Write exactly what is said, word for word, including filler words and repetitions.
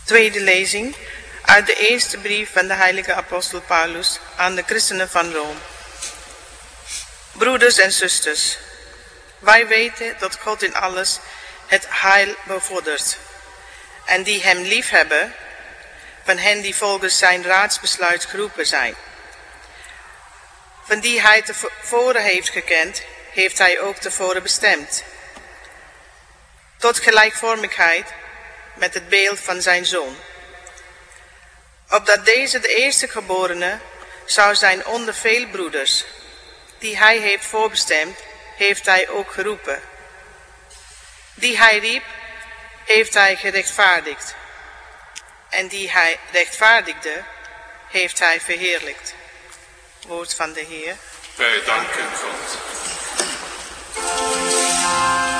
Tweede lezing uit de eerste brief van de heilige apostel Paulus aan de christenen van Rome. Broeders en zusters, wij weten dat God in alles het heil bevordert. En die hem liefhebben, van hen die volgens zijn raadsbesluit geroepen zijn. Van die hij tevoren heeft gekend, heeft hij ook tevoren bestemd. Tot gelijkvormigheid met het beeld van zijn zoon. Opdat deze de eerste geborene zou zijn onder veel broeders. Die hij heeft voorbestemd, heeft hij ook geroepen. Die hij riep, heeft hij gerechtvaardigd. En die hij rechtvaardigde, heeft hij verheerlijkt. Woord van de Heer. Wij danken God.